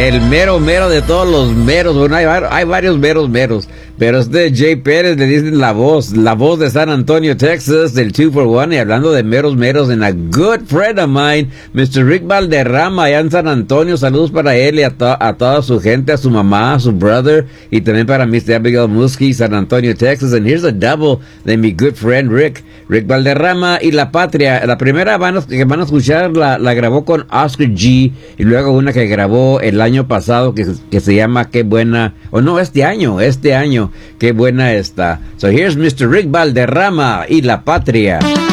el mero de todos los meros. Bueno, hay varios meros. Pero Jay Pérez le dicen la voz de San Antonio, Texas, del 2 for 1. Y hablando de meros, and a good friend of mine, Mr. Rick Valderrama, allá en San Antonio. Saludos para él y a toda su gente, a su mamá, a su brother. Y también para Mr. Abigail Muskie, San Antonio, Texas. And here's a double de mi good friend Rick Valderrama y La Patria. La primera que van a escuchar la grabó con Oscar G. Y luego una que grabó el año pasado que se llama Qué Buena, este año, Qué Buena Está. So here's Mr. Rick Valderrama y La Patria.